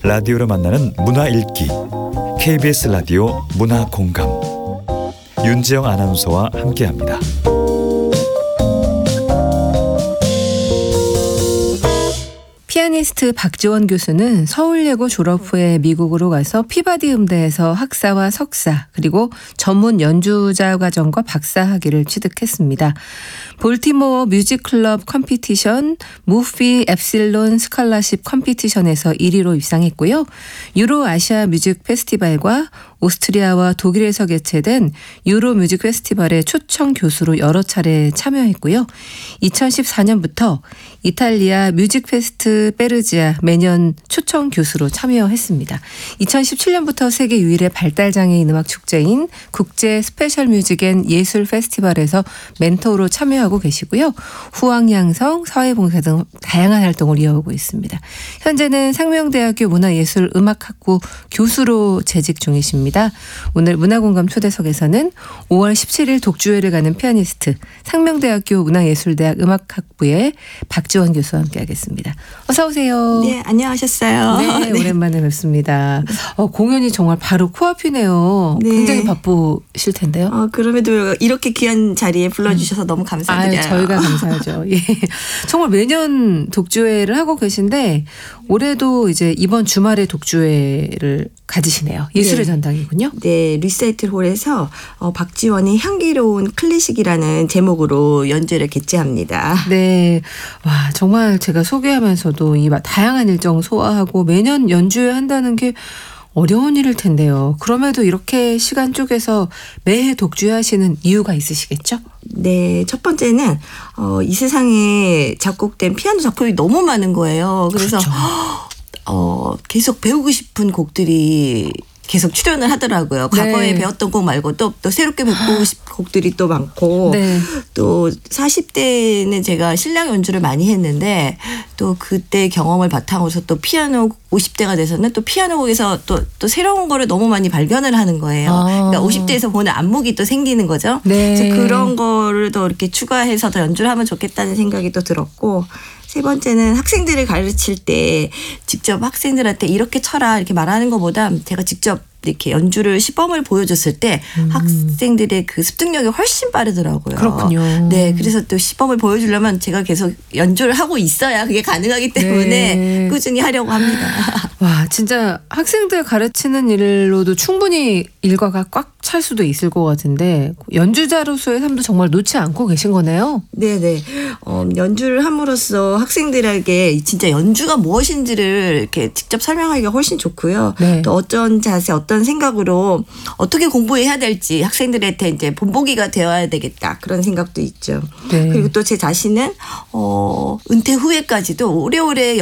라디오로 만나는 문화 읽기 KBS 라디오 문화 공감 윤지영 아나운서와 함께합니다. 피아니스트 박지원 교수는 서울예고 졸업 후에 미국으로 가서 피바디 음대에서 학사와 석사 그리고 전문 연주자 과정과 박사 학위를 취득했습니다. 볼티모어 뮤직클럽 컴피티션 무피 엡실론 스칼라십 컴피티션에서 1위로 입상했고요. 유로아시아 뮤직 페스티벌과 오스트리아와 독일에서 개최된 유로 뮤직 페스티벌의 초청 교수로 여러 차례 참여했고요. 2014년부터 이탈리아 뮤직 페스트 페르지아 매년 초청 교수로 참여했습니다. 2017년부터 세계 유일의 발달장애인 음악 축제인 국제 스페셜 뮤직 앤 예술 페스티벌에서 멘토로 참여하고 계시고요. 후황양성, 사회봉사 등 다양한 활동을 이어오고 있습니다. 현재는 상명대학교 문화예술음악학부 교수로 재직 중이십니다. 오늘 문화공감 초대석에서는 5월 17일 독주회를 가는 피아니스트 상명대학교 문화예술대학 음악학부의 박지원 교수와 함께하겠습니다. 어서 오세요. 네, 안녕하셨어요. 네, 오랜만에 뵙습니다. 공연이 정말 바로 코앞이네요. 네. 굉장히 바쁘실 텐데요. 그럼에도 이렇게 귀한 자리에 불러주셔서 너무 감사드려요. 저희가 감사하죠. 예. 정말 매년 독주회를 하고 계신데 올해도 이제 이번 주말에 독주회를 가지시네요. 예술의 전당이군요. 네, 리사이틀 홀에서 박지원의 향기로운 클래식이라는 제목으로 연주를 개최합니다. 네, 와 정말 제가 소개하면서도 이 다양한 일정 소화하고 매년 연주회 한다는 게 어려운 일일 텐데요. 그럼에도 이렇게 시간 쪼개서 매해 독주회 하시는 이유가 있으시겠죠? 네, 첫 번째는 이 세상에 작곡된 피아노 작품이 너무 많은 거예요. 그래서 그렇죠. 계속 배우고 싶은 곡들이 계속 출연을 하더라고요. 과거에 배웠던 곡 말고 또 새롭게 배우고 싶은 곡들이 또 많고 네. 또 40대는 제가 실랑 연주를 많이 했는데 또 그때 경험을 바탕으로 또 피아노 50대가 돼서는 또 피아노 곡에서 또 새로운 거를 너무 많이 발견을 하는 거예요. 그러니까 50대에서 보는 안목이 또 생기는 거죠. 네. 그래서 그런 거를 더 이렇게 추가해서 더 연주를 하면 좋겠다는 생각이 또 들었고 세 번째는 학생들을 가르칠 때 직접 학생들한테 이렇게 쳐라 이렇게 말하는 것보다 제가 직접 이렇게 연주를 시범을 보여줬을 때 학생들의 그 습득력이 훨씬 빠르더라고요. 그렇군요. 네, 그래서 또 시범을 보여주려면 제가 계속 연주를 하고 있어야 그게 가능하기 때문에 꾸준히 하려고 합니다. 와, 진짜 학생들 가르치는 일로도 충분히 일과가 꽉 찰 수도 있을 것 같은데 연주자로서의 삶도 정말 놓지 않고 계신 거네요. 네네. 연주를 함으로써 학생들에게 진짜 연주가 무엇인지를 이렇게 직접 설명하기가 훨씬 좋고요. 네. 또 어떤 자세, 어떤 생각으로 어떻게 공부해야 될지 학생들한테 이제 본보기가 되어야 되겠다. 그런 생각도 있죠. 네. 그리고 또 제 자신은 은퇴 후에까지도 오래오래